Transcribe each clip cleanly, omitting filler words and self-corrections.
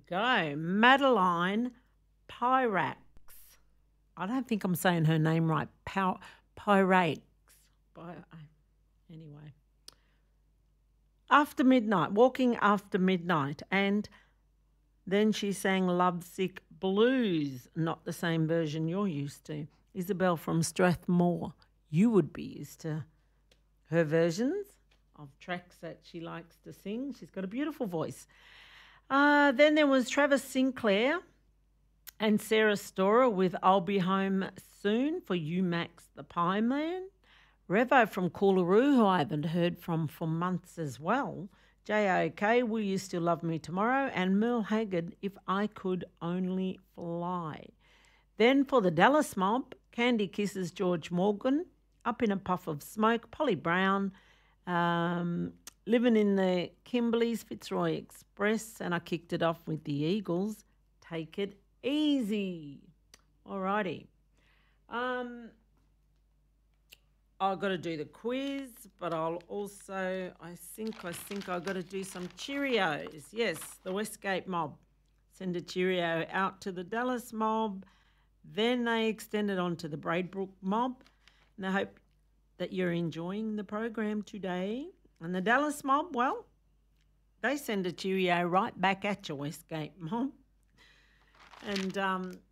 go. Madeline Pyrax. I don't think I'm saying her name right. Pyrax. Anyway. After Midnight, Walking After Midnight. And then she sang Lovesick Blues, not the same version you're used to. Isabel from Strathmore. You would be used to her versions of tracks that she likes to sing. She's got a beautiful voice. Then there was Travis Sinclair and Sarah Storer with I'll Be Home Soon for You, Max the Pie Man. Revo from Coolaroo, who I haven't heard from for months as well. J.O.K., Will You Still Love Me Tomorrow? And Merle Haggard, If I Could Only Fly. Then for the Dallas Mob, Candy Kisses George Morgan, Up in a Puff of Smoke, Polly Brown, Living in the Kimberleys, Fitzroy Express, and I kicked it off with the Eagles, Take It Easy. Alrighty. I've got to do the quiz, but I'll also, I think I've got to do some Cheerios. Yes, the Westgate Mob. Send a Cheerio out to the Dallas Mob. Then they extend it on to the Braidbrook Mob. And I hope that you're enjoying the program today. And the Dallas Mob, well, they send a Cheerio right back at your Westgate Mob. And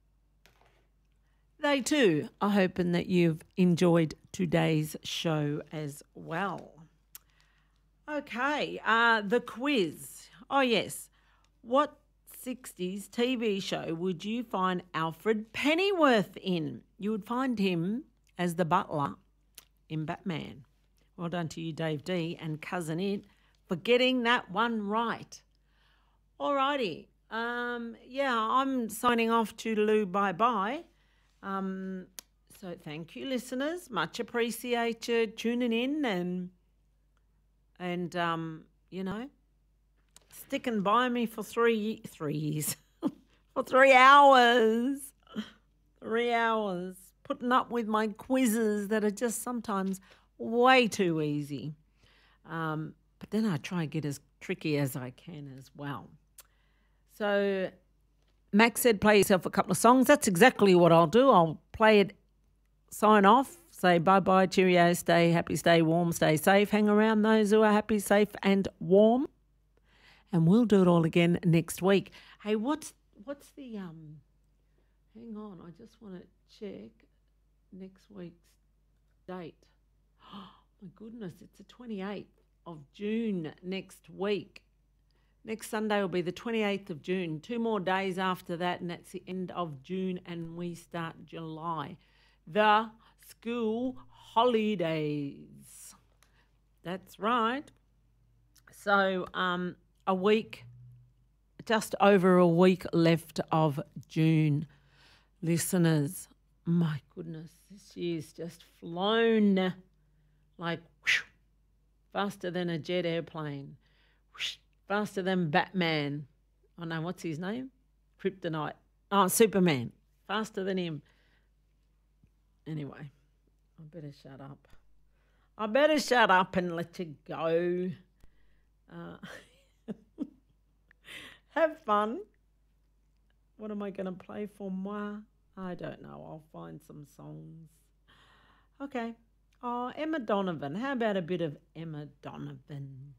they too are hoping that you've enjoyed today's show as well. Okay, the quiz. Oh, yes. What 60s TV show would you find Alfred Pennyworth in? You would find him as the butler in Batman. Well done to you, Dave D and Cousin It, for getting that one right. All righty. I'm signing off. Toodaloo, bye-bye. So thank you, listeners. Much appreciated tuning in and sticking by me for 3 years, for 3 hours. 3 hours. Putting up with my quizzes that are just sometimes way too easy. But then I try and get as tricky as I can as well. So Max said play yourself a couple of songs. That's exactly what I'll do. I'll play it, sign off, say bye-bye, cheerio, stay happy, stay warm, stay safe. Hang around those who are happy, safe and warm. And we'll do it all again next week. Hey, what's the hang on, I just want to check next week's date. Oh, my goodness, it's the 28th of June next week. Next Sunday will be the 28th of June. 2 more days after that, and that's the end of June, and we start July. The school holidays. That's right. So a week, just over a week left of June. Listeners, my goodness, this year's just flown like whoosh, faster than a jet airplane. Whoosh, faster than Batman. Oh, no, what's his name? Kryptonite. Oh, Superman. Faster than him. Anyway, I better shut up. I better shut up and let you go. Have fun. What am I going to play for moi? I don't know. I'll find some songs. Okay. Oh, Emma Donovan. How about a bit of Emma Donovan?